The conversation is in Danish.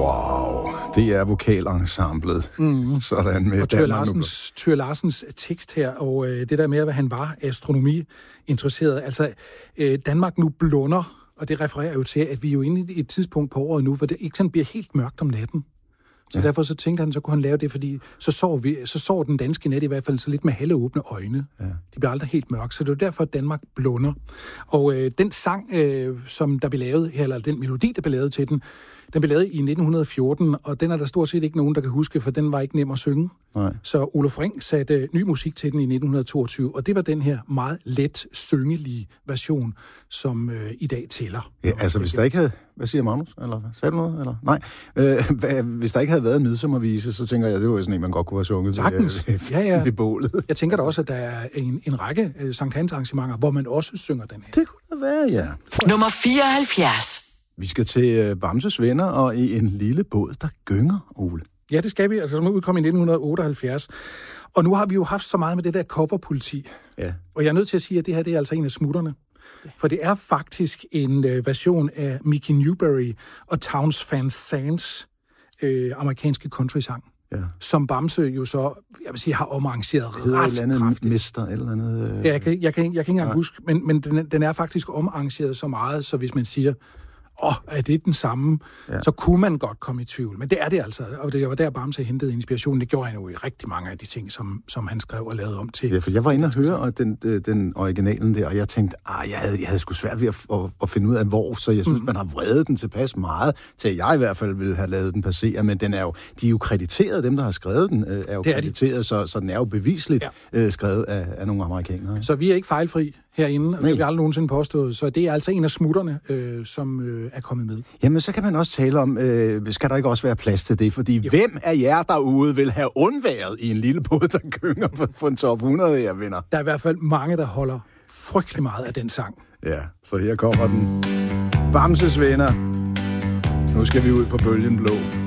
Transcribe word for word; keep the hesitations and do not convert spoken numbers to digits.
Wow, det er vokalensemblet. Mm. Sådan med og Thøger Larsens, Thøger Larsens tekst her, og øh, det der med, at han var astronomi-interesseret. Altså, øh, Danmark nu blunder, og det refererer jo til, at vi er jo inde i et tidspunkt på året nu, hvor det ikke sådan bliver helt mørkt om natten. Så ja. Derfor så tænkte han, så kunne han lave det, fordi så sov, vi, så sov den danske nat i hvert fald så lidt med halve åbne øjne. Ja. Det bliver aldrig helt mørkt, så det er derfor, at Danmark blunder. Og øh, den sang, øh, som der blev lavet her, eller den melodi, der blev lavet til den, den blev lavet i nitten fjorten, og den er der stort set ikke nogen, der kan huske, for den var ikke nem at synge. Nej. Så Oluf Ring satte ny musik til den i nitten toogtyve, og det var den her meget let syngelige version, som øh, i dag tæller. Ja, altså hvis der ikke havde... Hvad siger Magnus? Eller sagde du noget? Eller? Nej. Øh, hvad, hvis der ikke havde været en midsommervise, så tænker jeg, det var jo sådan en, man godt kunne have sunget Sagtens. ved, ja, ja. ved bålet. Jeg tænker da også, at der er en, en række uh, Sankt Hans arrangementer, hvor man også synger den her. Det kunne da være, ja. Nummer fireoghalvfjerds. Vi skal til Bamses Venner og i en lille båd, der gynger, Ole. Ja, det skal vi, altså som udkom i nitten otteoghalvfjerds. Og nu har vi jo haft så meget med det der coverpoliti. Ja. Og jeg er nødt til at sige, at det her det er altså en af smutterne. For det er faktisk en øh, version af Mickey Newbury og Townes Van Zandt øh, amerikanske country-sang. Ja. Som Bamse jo så, jeg vil sige, har omarrangeret ret eller kraftigt. Mister eller andet. Øh... Ja, jeg kan, jeg, kan, jeg kan ikke engang ja. huske, men, men den, den er faktisk omarrangeret så meget, så hvis man siger, åh, oh, er det den samme, ja. så kunne man godt komme i tvivl. Men det er det altså, og det var der Bamse hentede inspiration. Det gjorde han jo i rigtig mange af de ting, som, som han skrev og lavede om til. Ja, for jeg var inde og høre og den, den originalen der, og jeg tænkte, ah, jeg havde, jeg havde sgu svært ved at, at, at finde ud af, hvor, så jeg synes, mm. man har vredet den tilpas meget, til at jeg i hvert fald ville have lavet den passere, men den er jo, de er jo krediteret, dem der har skrevet den, er jo krediteret, de. så, så den er jo bevisligt ja. øh, skrevet af, af nogle amerikanere. Ikke? Så vi er ikke fejlfri herinde, og det har vi aldrig nogensinde påstået, så det er altså en af smutterne, øh, som øh, er kommet med. Jamen, så kan man også tale om, øh, skal der ikke også være plads til det? Fordi jo. Hvem af jer derude vil have undværet i en lille båd, der gynger på, på en top hundrede af jer venner? Der er i hvert fald mange, der holder frygtelig meget af den sang. Ja, så her kommer den. Bamses Venner. Nu skal vi ud på bølgen blå.